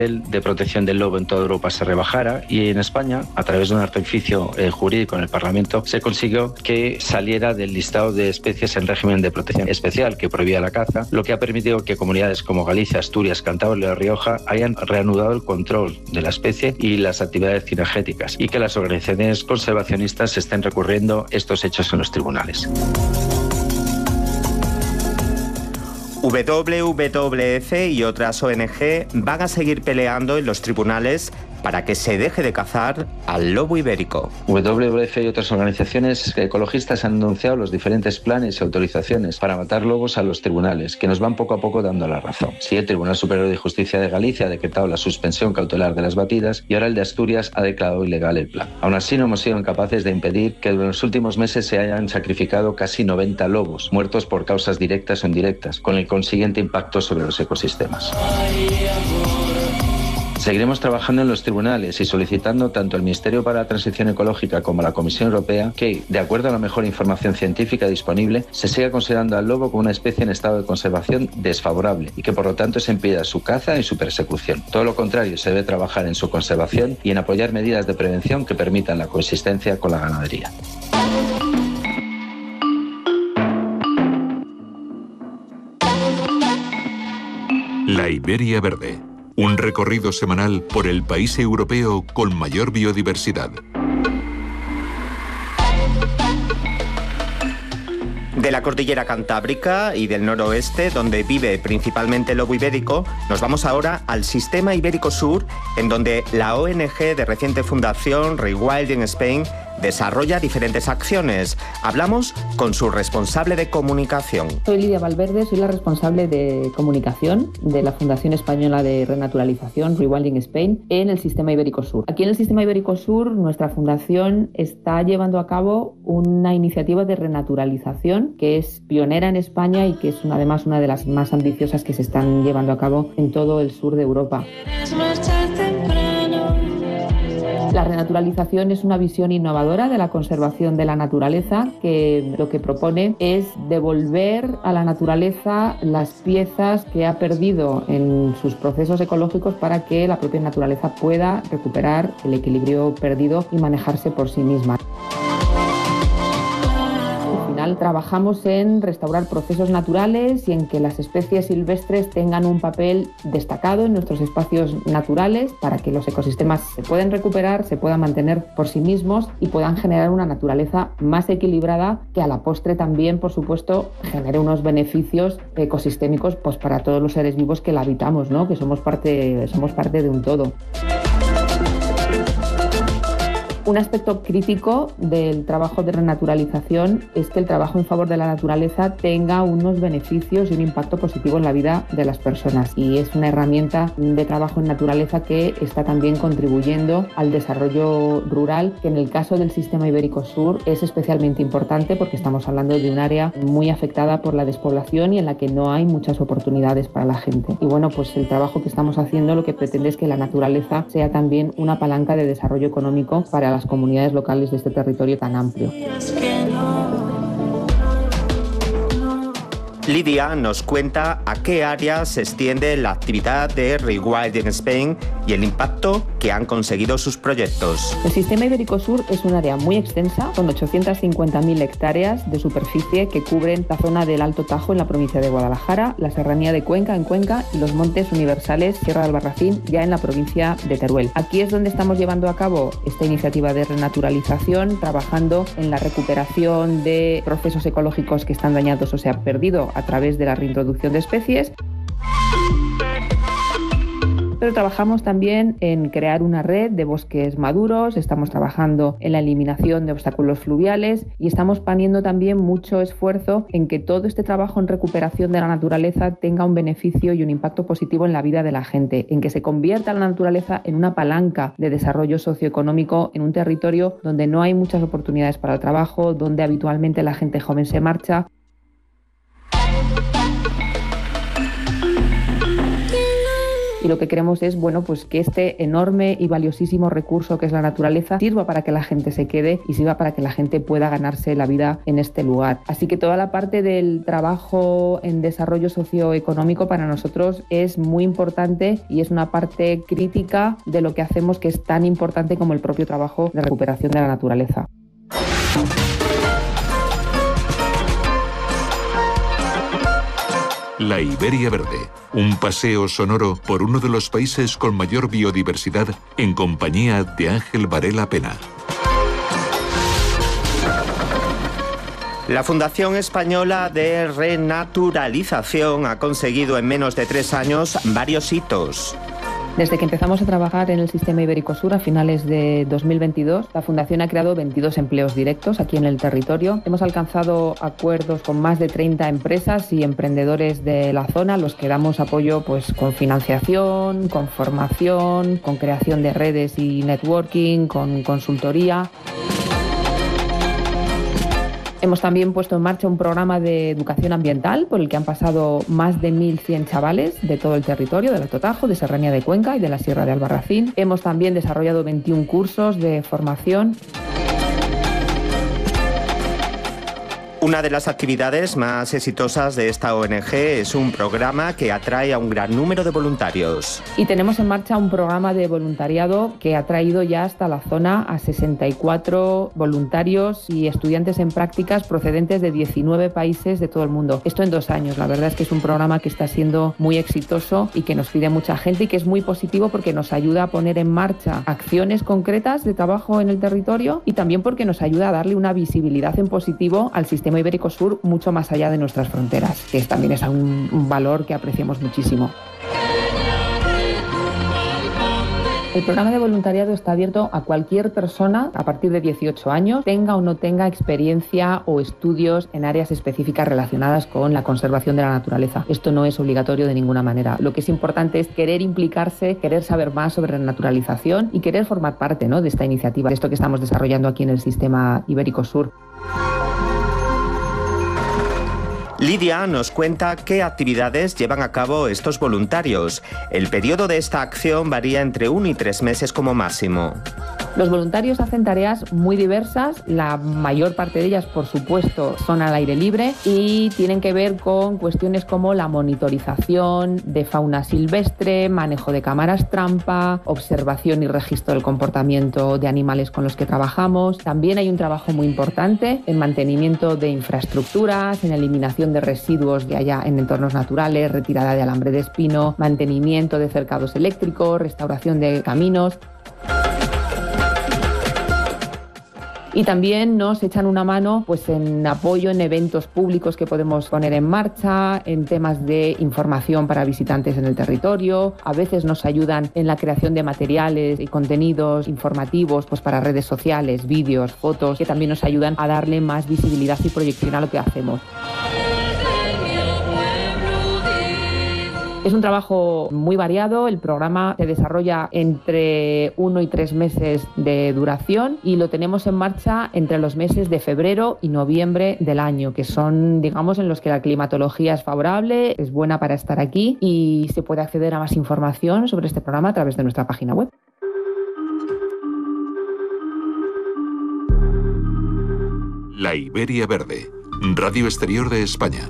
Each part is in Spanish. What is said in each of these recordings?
de protección del lobo en toda Europa se rebajara, y en España, a través de un artificio jurídico en el Parlamento, se consiguió que saliera del listado de especies en régimen de protección especial que prohibía la caza, lo que ha permitido que comunidades como Galicia, Asturias, Cantabria y La Rioja hayan reanudado el control de la especie y las actividades cinegéticas, y que las organizaciones conservacionistas estén recurriendo estos hechos en los tribunales. WWF y otras ONG van a seguir peleando en los tribunales para que se deje de cazar al lobo ibérico. WWF y otras organizaciones ecologistas han anunciado los diferentes planes y autorizaciones para matar lobos a los tribunales, que nos van poco a poco dando la razón. Sí, el Tribunal Superior de Justicia de Galicia ha decretado la suspensión cautelar de las batidas, y ahora el de Asturias ha declarado ilegal el plan. Aún así, no hemos sido incapaces de impedir que en los últimos meses se hayan sacrificado casi 90 lobos, muertos por causas directas o indirectas, con el consiguiente impacto sobre los ecosistemas. Seguiremos trabajando en los tribunales y solicitando tanto al Ministerio para la Transición Ecológica como a la Comisión Europea que, de acuerdo a la mejor información científica disponible, se siga considerando al lobo como una especie en estado de conservación desfavorable y que por lo tanto se impida su caza y su persecución. Todo lo contrario, se debe trabajar en su conservación y en apoyar medidas de prevención que permitan la coexistencia con la ganadería. La Iberia Verde. Un recorrido semanal por el país europeo con mayor biodiversidad. De la cordillera cantábrica y del noroeste, donde vive principalmente el lobo ibérico, nos vamos ahora al Sistema Ibérico Sur, en donde la ONG de reciente fundación Rewilding Spain desarrolla diferentes acciones. Hablamos con su responsable de comunicación. Soy Lidia Valverde, soy la responsable de comunicación de la Fundación Española de Renaturalización, Rewilding Spain, en el Sistema Ibérico Sur. Aquí en el Sistema Ibérico Sur, nuestra fundación está llevando a cabo una iniciativa de renaturalización que es pionera en España y que es además una de las más ambiciosas que se están llevando a cabo en todo el sur de Europa. La renaturalización es una visión innovadora de la conservación de la naturaleza que lo que propone es devolver a la naturaleza las piezas que ha perdido en sus procesos ecológicos para que la propia naturaleza pueda recuperar el equilibrio perdido y manejarse por sí misma. Trabajamos en restaurar procesos naturales y en que las especies silvestres tengan un papel destacado en nuestros espacios naturales para que los ecosistemas se puedan recuperar, se puedan mantener por sí mismos y puedan generar una naturaleza más equilibrada que a la postre también, por supuesto, genere unos beneficios ecosistémicos pues, para todos los seres vivos que la habitamos, ¿no? Que somos parte de un todo. Un aspecto crítico del trabajo de renaturalización es que el trabajo en favor de la naturaleza tenga unos beneficios y un impacto positivo en la vida de las personas. Y es una herramienta de trabajo en naturaleza que está también contribuyendo al desarrollo rural, que en el caso del Sistema Ibérico Sur es especialmente importante porque estamos hablando de un área muy afectada por la despoblación y en la que no hay muchas oportunidades para la gente. Y bueno, pues el trabajo que estamos haciendo lo que pretende es que la naturaleza sea también una palanca de desarrollo económico para las comunidades locales de este territorio tan amplio. Lidia nos cuenta a qué áreas se extiende la actividad de Rewilding Spain y el impacto que han conseguido sus proyectos. El Sistema Ibérico Sur es un área muy extensa, con 850.000 hectáreas de superficie que cubren la zona del Alto Tajo en la provincia de Guadalajara, la serranía de Cuenca en Cuenca y los montes universales Sierra de Albarracín ya en la provincia de Teruel. Aquí es donde estamos llevando a cabo esta iniciativa de renaturalización, trabajando en la recuperación de procesos ecológicos que están dañados o se han perdido a través de la reintroducción de especies. Pero trabajamos también en crear una red de bosques maduros, estamos trabajando en la eliminación de obstáculos fluviales y estamos poniendo también mucho esfuerzo en que todo este trabajo en recuperación de la naturaleza tenga un beneficio y un impacto positivo en la vida de la gente, en que se convierta la naturaleza en una palanca de desarrollo socioeconómico en un territorio donde no hay muchas oportunidades para el trabajo, donde habitualmente la gente joven se marcha. y lo que queremos es, bueno, pues que este enorme y valiosísimo recurso que es la naturaleza sirva para que la gente se quede y sirva para que la gente pueda ganarse la vida en este lugar. Así que toda la parte del trabajo en desarrollo socioeconómico para nosotros es muy importante y es una parte crítica de lo que hacemos, que es tan importante como el propio trabajo de recuperación de la naturaleza. La Iberia Verde, un paseo sonoro por uno de los países con mayor biodiversidad en compañía de Ángel Varela Pena. La Fundación Española de Renaturalización ha conseguido en menos de 3 años varios hitos. Desde que empezamos a trabajar en el sistema Ibérico Sur a finales de 2022, la Fundación ha creado 22 empleos directos aquí en el territorio. Hemos alcanzado acuerdos con más de 30 empresas y emprendedores de la zona, a los que damos apoyo pues, con financiación, con formación, con creación de redes y networking, con consultoría. Hemos también puesto en marcha un programa de educación ambiental por el que han pasado más de 1.100 chavales de todo el territorio, del Alto Tajo, de Serranía de Cuenca y de la Sierra de Albarracín. Hemos también desarrollado 21 cursos de formación. Una de las actividades más exitosas de esta ONG es un programa que atrae a un gran número de voluntarios. Y tenemos en marcha un programa de voluntariado que ha traído ya hasta la zona a 64 voluntarios y estudiantes en prácticas procedentes de 19 países de todo el mundo. Esto en 2 años. La verdad es que es un programa que está siendo muy exitoso y que nos pide mucha gente y que es muy positivo porque nos ayuda a poner en marcha acciones concretas de trabajo en el territorio y también porque nos ayuda a darle una visibilidad en positivo al sistema Ibérico Sur mucho más allá de nuestras fronteras, que también es un valor que apreciamos muchísimo. El programa de voluntariado está abierto a cualquier persona a partir de 18 años, tenga o no tenga experiencia o estudios en áreas específicas relacionadas con la conservación de la naturaleza. Esto no es obligatorio de ninguna manera. Lo que es importante es querer implicarse, querer saber más sobre renaturalización y querer formar parte, ¿no?, de esta iniciativa, de esto que estamos desarrollando aquí en el sistema Ibérico Sur. Lidia nos cuenta qué actividades llevan a cabo estos voluntarios. El periodo de esta acción varía entre 1 y 3 meses como máximo. Los voluntarios hacen tareas muy diversas, la mayor parte de ellas, por supuesto, son al aire libre y tienen que ver con cuestiones como la monitorización de fauna silvestre, manejo de cámaras trampa, observación y registro del comportamiento de animales con los que trabajamos. También hay un trabajo muy importante en mantenimiento de infraestructuras, en eliminación de residuos de allá en entornos naturales, retirada de alambre de espino, mantenimiento de cercados eléctricos, restauración de caminos. Y también nos echan una mano pues, en apoyo en eventos públicos que podemos poner en marcha, en temas de información para visitantes en el territorio. A veces nos ayudan en la creación de materiales y contenidos informativos pues, para redes sociales, vídeos, fotos, que también nos ayudan a darle más visibilidad y proyección a lo que hacemos. Es un trabajo muy variado, el programa se desarrolla entre 1 y 3 meses de duración y lo tenemos en marcha entre los meses de febrero y noviembre del año, que son, digamos, en los que la climatología es favorable, es buena para estar aquí y se puede acceder a más información sobre este programa a través de nuestra página web. La Iberia Verde, Radio Exterior de España.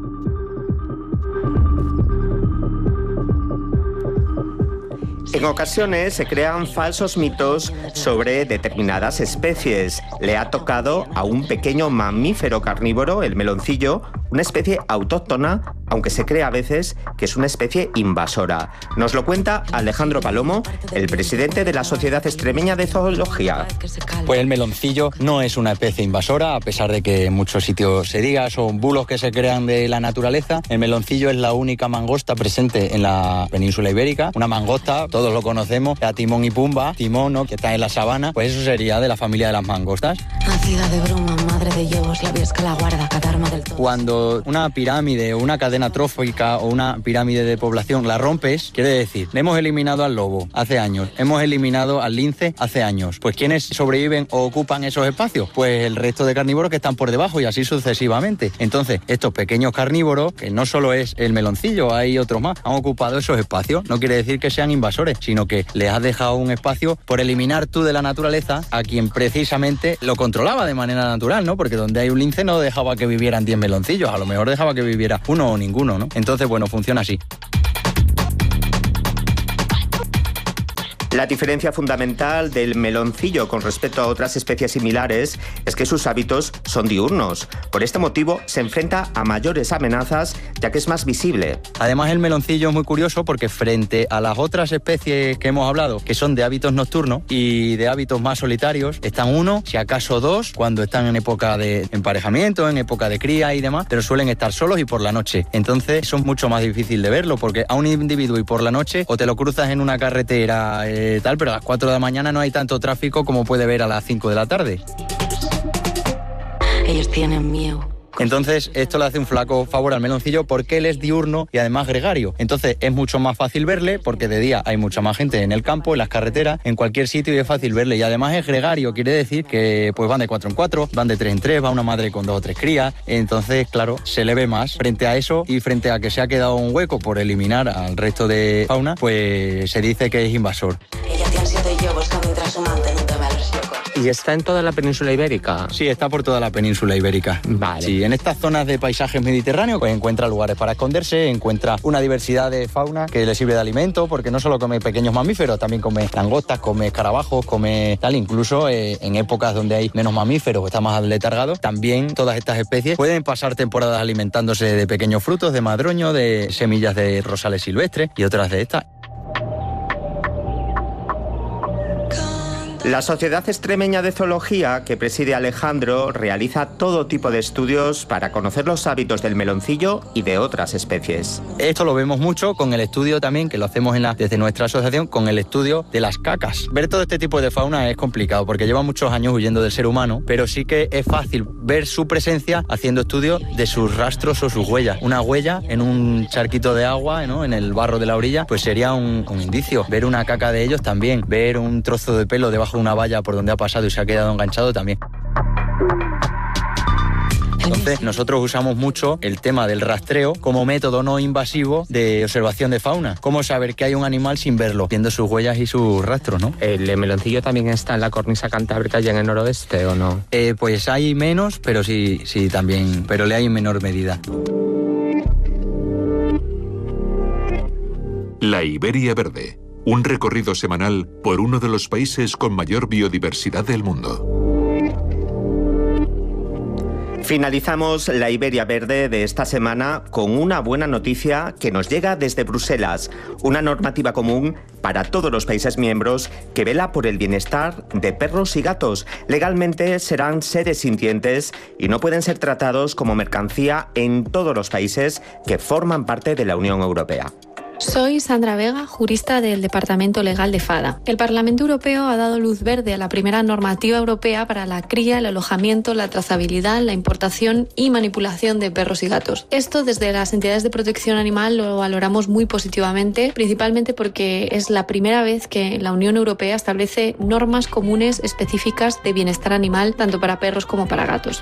En ocasiones se crean falsos mitos sobre determinadas especies. Le ha tocado a un pequeño mamífero carnívoro, el meloncillo, una especie autóctona, aunque se cree a veces que es una especie invasora. Nos lo cuenta Alejandro Palomo, el presidente de la Sociedad Extremeña de Zoología. Pues el meloncillo no es una especie invasora, a pesar de que en muchos sitios se diga, son bulos que se crean de la naturaleza. El meloncillo es la única mangosta presente en la península ibérica. Una mangosta, todos lo conocemos, a Timón y Pumba, Timón, ¿no?, que está en la sabana, pues eso sería de la familia de las mangostas. Nacida de bruma, madre de lobos, la viesca la guarda, catarma del todo. Cuando una pirámide o una cadena cadena trófica o una pirámide de población la rompes, quiere decir, hemos eliminado al lobo hace años, hemos eliminado al lince hace años. Pues ¿quiénes sobreviven o ocupan esos espacios? Pues el resto de carnívoros que están por debajo y así sucesivamente. Entonces, estos pequeños carnívoros, que no solo es el meloncillo, hay otros más, han ocupado esos espacios. No quiere decir que sean invasores, sino que les has dejado un espacio por eliminar tú de la naturaleza a quien precisamente lo controlaba de manera natural, ¿no? Porque donde hay un lince no dejaba que vivieran 10 meloncillos, a lo mejor dejaba que viviera uno o ninguno, ¿no? Entonces, bueno, funciona así. La diferencia fundamental del meloncillo con respecto a otras especies similares es que sus hábitos son diurnos. Por este motivo se enfrenta a mayores amenazas, ya que es más visible. Además, el meloncillo es muy curioso porque frente a las otras especies que hemos hablado, que son de hábitos nocturnos y de hábitos más solitarios, están uno, si acaso dos, cuando están en época de emparejamiento, en época de cría y demás, pero suelen estar solos y por la noche. Entonces, eso es mucho más difícil de verlo porque a un individuo y por la noche o te lo cruzas en una carretera pero a las 4 de la mañana no hay tanto tráfico como puede ver a las 5 de la tarde. Ellos tienen miedo. Entonces, esto le hace un flaco favor al meloncillo porque él es diurno y además gregario. Entonces, es mucho más fácil verle porque de día hay mucha más gente en el campo, en las carreteras, en cualquier sitio y es fácil verle. Y además es gregario, quiere decir que pues van de 4 en 4, van de 3 en 3, va una madre con 2 o 3 crías. Entonces, claro, se le ve más. Frente a eso y frente a que se ha quedado un hueco por eliminar al resto de fauna, pues se dice que es invasor. Ella tiene 7 y yo buscando tras su amante, no te va a los locos. ¿Y está en toda la península ibérica? Sí, está por toda la península ibérica. Vale. Sí, en estas zonas de paisajes mediterráneos pues encuentra lugares para esconderse, encuentra una diversidad de fauna que le sirve de alimento, porque no solo come pequeños mamíferos, también come langostas, come escarabajos, come tal, incluso en épocas donde hay menos mamíferos o está más aletargado, también todas estas especies pueden pasar temporadas alimentándose de pequeños frutos, de madroño, de semillas de rosales silvestres y otras de estas. La Sociedad Extremeña de Zoología, que preside Alejandro, realiza todo tipo de estudios para conocer los hábitos del meloncillo y de otras especies. Esto lo vemos mucho con el estudio también, que lo hacemos desde nuestra asociación, con el estudio de las cacas. Ver todo este tipo de fauna es complicado porque lleva muchos años huyendo del ser humano, pero sí que es fácil ver su presencia haciendo estudios de sus rastros o sus huellas. Una huella en un charquito de agua, ¿no?, en el barro de la orilla, pues sería un indicio. Ver una caca de ellos también. Ver un trozo de pelo debajo de una valla por donde ha pasado y se ha quedado enganchado también. Entonces, nosotros usamos mucho el tema del rastreo como método no invasivo de observación de fauna. ¿Cómo saber que hay un animal sin verlo? Viendo sus huellas y sus rastros, ¿no? ¿El meloncillo también está en la cornisa cantábrica y en el noroeste o no? Pues hay menos, pero sí también, pero le hay en menor medida. La Iberia Verde. Un recorrido semanal por uno de los países con mayor biodiversidad del mundo. Finalizamos la Iberia Verde de esta semana con una buena noticia que nos llega desde Bruselas, una normativa común para todos los países miembros que vela por el bienestar de perros y gatos. Legalmente serán seres sintientes y no pueden ser tratados como mercancía en todos los países que forman parte de la Unión Europea. Soy Sandra Vega, jurista del Departamento Legal de FADA. El Parlamento Europeo ha dado luz verde a la primera normativa europea para la cría, el alojamiento, la trazabilidad, la importación y manipulación de perros y gatos. Esto desde las entidades de protección animal lo valoramos muy positivamente, principalmente porque es la primera vez que la Unión Europea establece normas comunes específicas de bienestar animal, tanto para perros como para gatos.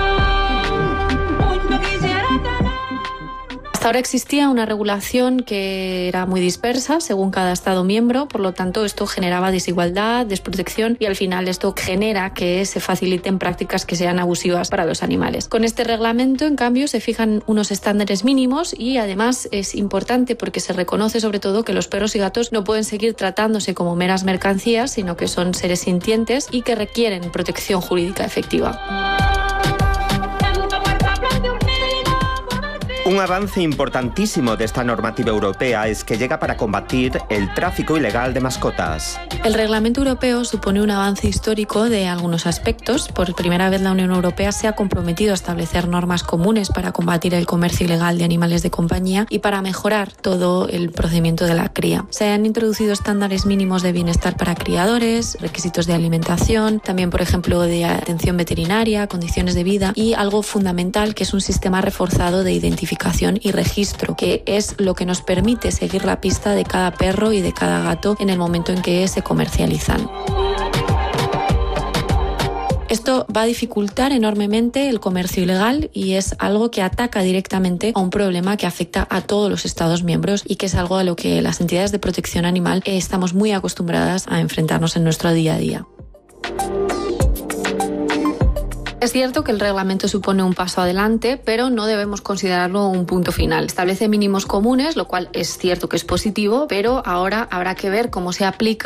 Hasta ahora existía una regulación que era muy dispersa según cada Estado miembro, por lo tanto esto generaba desigualdad, desprotección y al final esto genera que se faciliten prácticas que sean abusivas para los animales. Con este reglamento, en cambio, se fijan unos estándares mínimos y además es importante porque se reconoce sobre todo que los perros y gatos no pueden seguir tratándose como meras mercancías, sino que son seres sintientes y que requieren protección jurídica efectiva. Un avance importantísimo de esta normativa europea es que llega para combatir el tráfico ilegal de mascotas. El Reglamento Europeo supone un avance histórico de algunos aspectos. Por primera vez la Unión Europea se ha comprometido a establecer normas comunes para combatir el comercio ilegal de animales de compañía y para mejorar todo el procedimiento de la cría. Se han introducido estándares mínimos de bienestar para criadores, requisitos de alimentación, también por ejemplo de atención veterinaria, condiciones de vida y algo fundamental que es un sistema reforzado de identificación identificación y registro, que es lo que nos permite seguir la pista de cada perro y de cada gato en el momento en que se comercializan. Esto va a dificultar enormemente el comercio ilegal y es algo que ataca directamente a un problema que afecta a todos los Estados miembros y que es algo a lo que las entidades de protección animal estamos muy acostumbradas a enfrentarnos en nuestro día a día. Es cierto que el reglamento supone un paso adelante, pero no debemos considerarlo un punto final. Establece mínimos comunes, lo cual es cierto que es positivo, pero ahora habrá que ver cómo se aplica